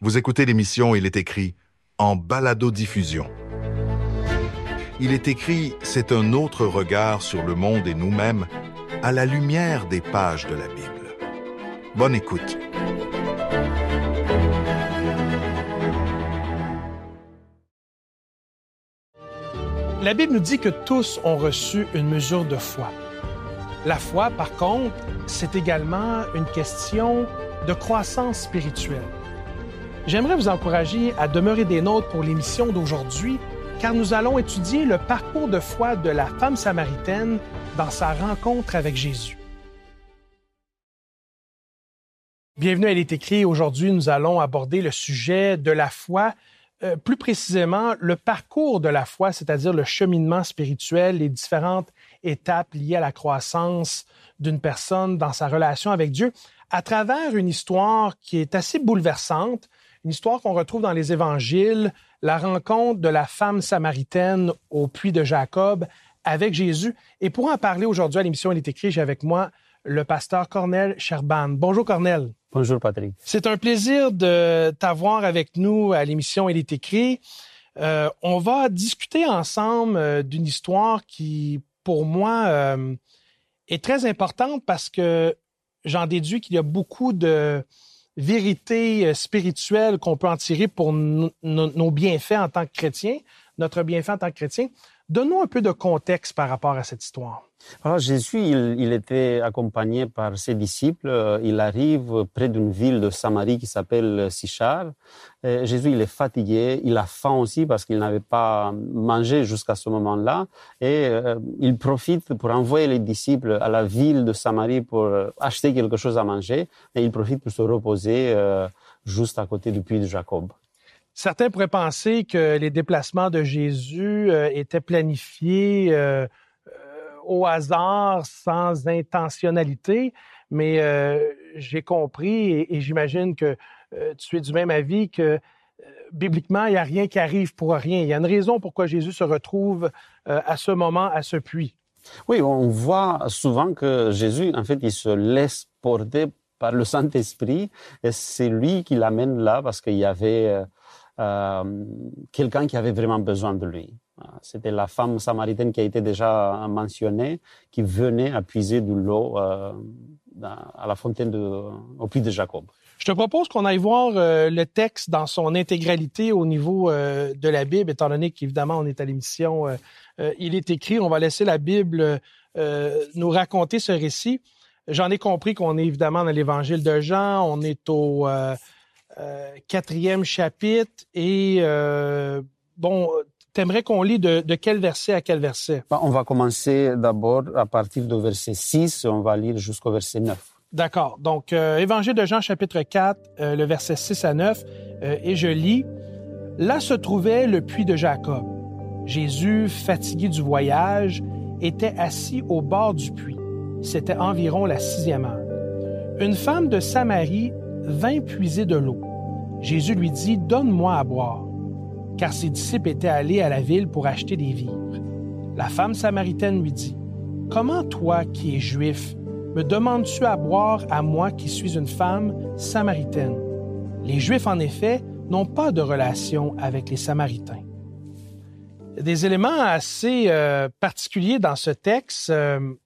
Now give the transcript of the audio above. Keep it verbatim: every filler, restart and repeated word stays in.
Vous écoutez l'émission Il est écrit en balado-diffusion. Il est écrit, c'est un autre regard sur le monde et nous-mêmes à la lumière des pages de la Bible. Bonne écoute. La Bible nous dit que tous ont reçu une mesure de foi. La foi, par contre, c'est également une question de croissance spirituelle. J'aimerais vous encourager à demeurer des nôtres pour l'émission d'aujourd'hui, car nous allons étudier le parcours de foi de la femme samaritaine dans sa rencontre avec Jésus. Bienvenue à Il est écrit. Aujourd'hui, nous allons aborder le sujet de la foi, euh, plus précisément le parcours de la foi, c'est-à-dire le cheminement spirituel, les différentes étapes liées à la croissance d'une personne dans sa relation avec Dieu, à travers une histoire qui est assez bouleversante, une histoire qu'on retrouve dans les évangiles, la rencontre de la femme samaritaine au puits de Jacob avec Jésus. Et pour en parler aujourd'hui à l'émission Il est écrit, j'ai avec moi le pasteur Cornel Sherban. Bonjour Cornel. Bonjour Patrick. C'est un plaisir de t'avoir avec nous à l'émission Il est écrit. Euh, on va discuter ensemble euh, d'une histoire qui, pour moi, euh, est très importante parce que j'en déduis qu'il y a beaucoup de vérités spirituelles qu'on peut en tirer pour n- n- nos bienfaits en tant que chrétiens, notre bienfait en tant que chrétien. Donne-nous un peu de contexte par rapport à cette histoire. Alors Jésus, il, il était accompagné par ses disciples. Il arrive près d'une ville de Samarie qui s'appelle Sichar. Et Jésus, il est fatigué, il a faim aussi parce qu'il n'avait pas mangé jusqu'à ce moment-là. Et euh, il profite pour envoyer les disciples à la ville de Samarie pour acheter quelque chose à manger. Et il profite pour se reposer euh, juste à côté du puits de Jacob. Certains pourraient penser que les déplacements de Jésus euh, étaient planifiés euh, euh, au hasard, sans intentionnalité, mais euh, j'ai compris et, et j'imagine que euh, tu es du même avis que euh, bibliquement, il n'y a rien qui arrive pour rien. Il y a une raison pourquoi Jésus se retrouve euh, à ce moment, à ce puits. Oui, on voit souvent que Jésus, en fait, il se laisse porter par le Saint-Esprit et c'est lui qui l'amène là parce qu'il y avait euh, Euh, quelqu'un qui avait vraiment besoin de lui. C'était la femme samaritaine qui a été déjà mentionnée, qui venait à puiser de l'eau euh, à la fontaine de, au puits de Jacob. Je te propose qu'on aille voir euh, le texte dans son intégralité au niveau euh, de la Bible, étant donné qu'évidemment on est à l'émission euh, euh, Il est écrit. On va laisser la Bible euh, nous raconter ce récit. J'en ai compris qu'on est évidemment dans l'Évangile de Jean, on est au euh, Euh, quatrième chapitre et euh, bon, t'aimerais qu'on lit de, de quel verset à quel verset? On va commencer d'abord à partir du verset six et on va lire jusqu'au verset neuf. D'accord. Donc, euh, Évangile de Jean, chapitre quatre, euh, le verset six à neuf, euh, et je lis. Là se trouvait le puits de Jacob. Jésus, fatigué du voyage, était assis au bord du puits. C'était environ la sixième heure. Une femme de Samarie vint puiser de l'eau. Jésus lui dit, « Donne-moi à boire. » Car ses disciples étaient allés à la ville pour acheter des vivres. La femme samaritaine lui dit, « Comment toi, qui es juif, me demandes-tu à boire à moi qui suis une femme samaritaine? » Les Juifs, en effet, n'ont pas de relation avec les Samaritains. Il y a des éléments assez euh, particuliers dans ce texte. Euh,